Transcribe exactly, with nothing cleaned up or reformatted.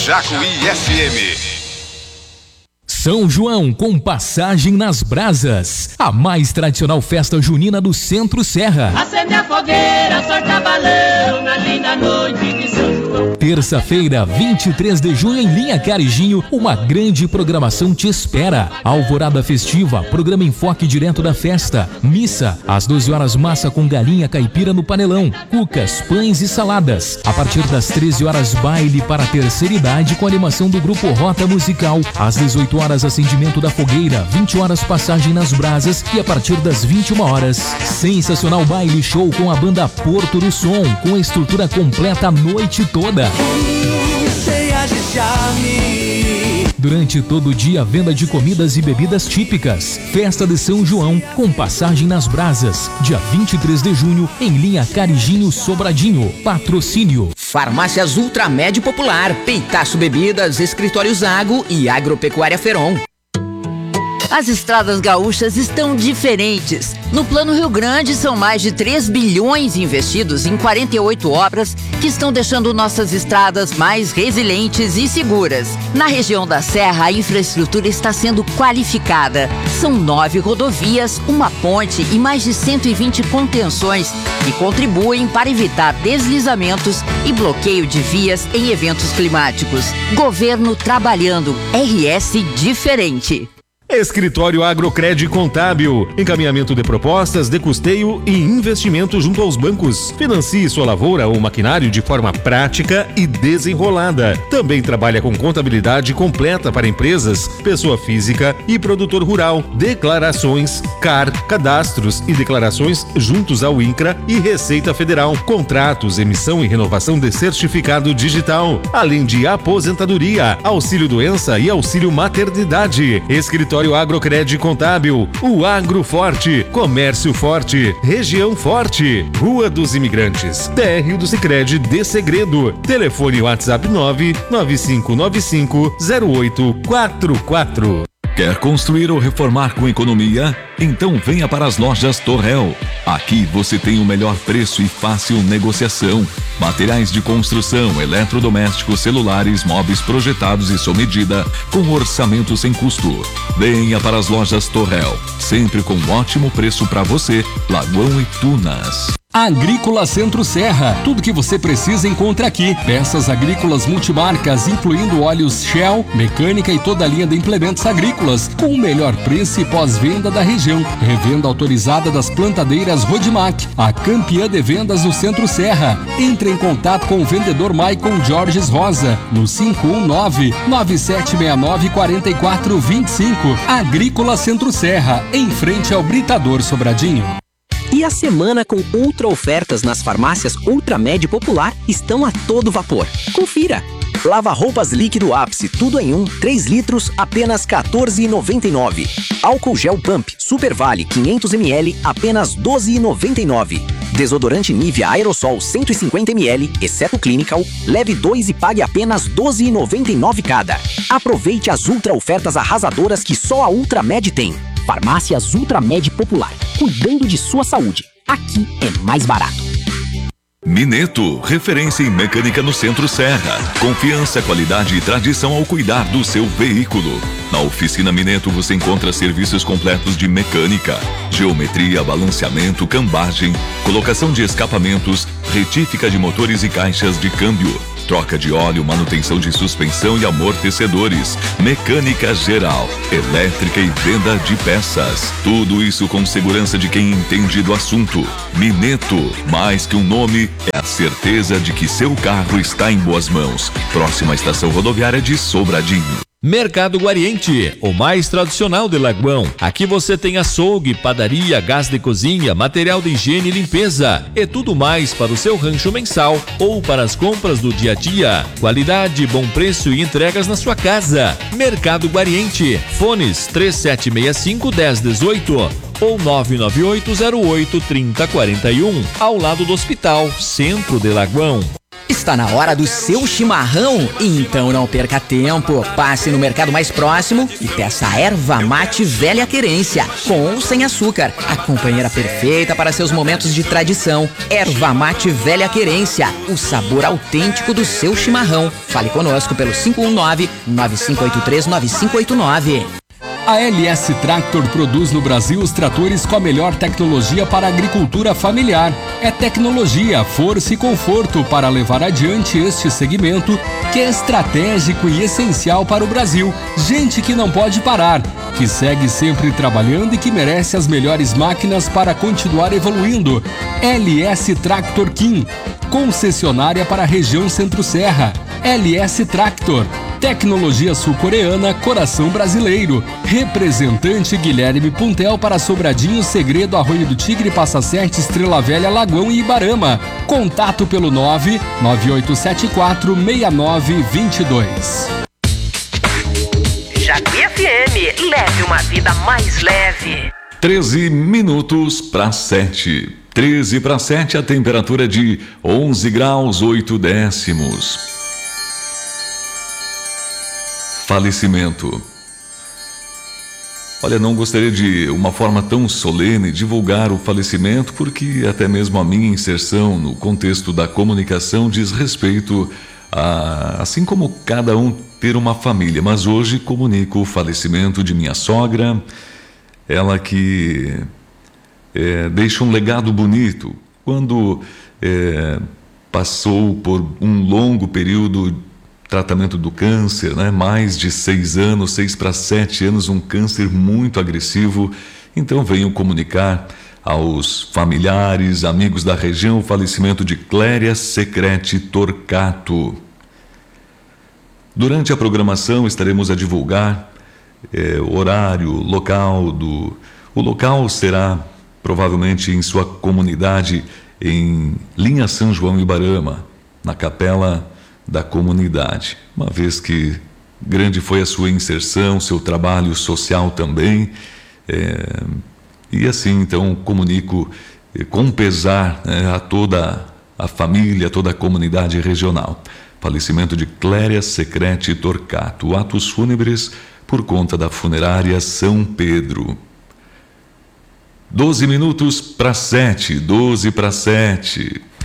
Jacuí F M. São João com passagem nas brasas. A mais tradicional festa junina do Centro-Serra. Acende a fogueira, solta balão na linda noite de São João. Terça-feira, vinte e três de junho, em Linha Carijinho, uma grande programação te espera. Alvorada festiva, programa enfoque direto da festa. Missa, às doze horas, massa com galinha caipira no panelão. Cucas, pães e saladas. A partir das treze horas, baile para a terceira idade com animação do grupo Rota Musical. Às dezoito horas, acendimento da fogueira. vinte horas, passagem nas brasas. E a partir das vinte e uma horas, sensacional baile show com a banda Porto do Som, com a estrutura completa a noite toda. Durante todo o dia, venda de comidas e bebidas típicas. Festa de São João, com passagem nas brasas. Dia vinte e três de junho, em Linha Carijinho, Sobradinho. Patrocínio Farmácias Ultramed Popular, Peitaço Bebidas, Escritório Zago e Agropecuária Feron. As estradas gaúchas estão diferentes. No Plano Rio Grande, são mais de três bilhões investidos em quarenta e oito obras que estão deixando nossas estradas mais resilientes e seguras. Na região da Serra, a infraestrutura está sendo qualificada. São nove rodovias, uma ponte e mais de cento e vinte contenções que contribuem para evitar deslizamentos e bloqueio de vias em eventos climáticos. Governo trabalhando. R S diferente. Escritório Agrocred Contábil, encaminhamento de propostas de custeio e investimento junto aos bancos. Financie sua lavoura ou maquinário de forma prática e desenrolada. Também trabalha com contabilidade completa para empresas, pessoa física e produtor rural. Declarações, C A R, cadastros e declarações juntos ao INCRA e Receita Federal. Contratos, emissão e renovação de certificado digital. Além de aposentadoria, auxílio doença e auxílio maternidade. Escritório Agrocred Contábil, o Agro Forte, Comércio Forte, Região Forte, Rua dos Imigrantes, térreo do Sicredi de Segredo. Telefone WhatsApp nove nove cinco nove cinco zero oito quatro quatro. Quer construir ou reformar com economia? Então venha para as lojas Torrel. Aqui você tem o melhor preço e fácil negociação. Materiais de construção, eletrodomésticos, celulares, móveis projetados e sob medida, com orçamento sem custo. Venha para as lojas Torrel, sempre com um ótimo preço para você, Lagoão e Tunas. Agrícola Centro-Serra, tudo que você precisa encontra aqui. Peças agrícolas multimarcas, incluindo óleos Shell, mecânica e toda a linha de implementos agrícolas, com o melhor preço e pós-venda da região. Revenda autorizada das plantadeiras Rodimac, a campeã de vendas do Centro-Serra. Entre em contato com o vendedor Maicon Jorges Rosa, no cinco um nove, nove sete seis nove, quatro quatro dois cinco. Agrícola Centro-Serra, em frente ao Britador Sobradinho. E a semana com ultra ofertas nas farmácias Ultramed Popular estão a todo vapor. Confira! Lava roupas líquido Ápice, tudo em um, três litros, apenas quatorze reais e noventa e nove centavos. Álcool gel Pump Super Vale quinhentos mililitros, apenas doze reais e noventa e nove centavos. Desodorante Nivea Aerosol cento e cinquenta mililitros, exceto Clinical, leve dois e pague apenas doze reais e noventa e nove centavos cada. Aproveite as ultra ofertas arrasadoras que só a Ultramed tem. Farmácias Ultramed Popular, cuidando de sua saúde. Aqui é mais barato. Mineto, referência em mecânica no Centro-Serra. Confiança, qualidade e tradição ao cuidar do seu veículo. Na oficina Mineto você encontra serviços completos de mecânica, geometria, balanceamento, cambagem, colocação de escapamentos, retífica de motores e caixas de câmbio, troca de óleo, manutenção de suspensão e amortecedores, mecânica geral, elétrica e venda de peças. Tudo isso com segurança de quem entende do assunto. Mineto, mais que um nome, é a certeza de que seu carro está em boas mãos. Próxima estação rodoviária de Sobradinho. Mercado Guariente, o mais tradicional de Lagoão. Aqui você tem açougue, padaria, gás de cozinha, material de higiene e limpeza e tudo mais para o seu rancho mensal ou para as compras do dia a dia. Qualidade, bom preço e entregas na sua casa. Mercado Guariente, fones três sete seis cinco, um zero um oito ou nove nove oito zero oito, três zero quatro um, ao lado do Hospital Centro de Lagoão. Está na hora do seu chimarrão? Então não perca tempo. Passe no mercado mais próximo e peça a erva mate velha querência, com ou sem açúcar. A companheira perfeita para seus momentos de tradição. Erva mate velha querência, o sabor autêntico do seu chimarrão. Fale conosco pelo cinco um nove, nove cinco oito três, nove cinco oito nove. A L S Tractor produz no Brasil os tratores com a melhor tecnologia para a agricultura familiar. É tecnologia, força e conforto para levar adiante este segmento que é estratégico e essencial para o Brasil. Gente que não pode parar, que segue sempre trabalhando e que merece as melhores máquinas para continuar evoluindo. L S Tractor Kim, concessionária para a região Centro-Serra. L S Tractor, tecnologia sul-coreana, coração brasileiro. Representante Guilherme Puntel para Sobradinho, Segredo, Arroio do Tigre, Passa Sete, Estrela Velha, Lagoão e Ibarama. Contato pelo nove nove oito sete quatro, seis nove dois dois. Jacuí F M, leve uma vida mais leve. treze minutos para sete. treze para sete, a temperatura de onze graus, oito décimos. Falecimento. Olha, não gostaria de uma forma tão solene divulgar o falecimento, porque até mesmo a minha inserção no contexto da comunicação diz respeito a, assim como cada um ter uma família, mas hoje comunico o falecimento de minha sogra, ela que é, deixa um legado bonito. Quando é, passou por um longo período tratamento do câncer, né? Mais de seis anos, seis para sete anos, um câncer muito agressivo. Então venho comunicar aos familiares, amigos da região, o falecimento de Cléria Secrete Torcato. Durante a programação estaremos a divulgar é, o horário, local do... O local será provavelmente em sua comunidade em Linha São João Ibarama, na capela da comunidade, uma vez que grande foi a sua inserção, seu trabalho social também, é, e assim então comunico é, com pesar, né, a toda a família, a toda a comunidade regional. Falecimento de Cléria Secrete Torcato, atos fúnebres por conta da funerária São Pedro. doze minutos para sete, doze para sete.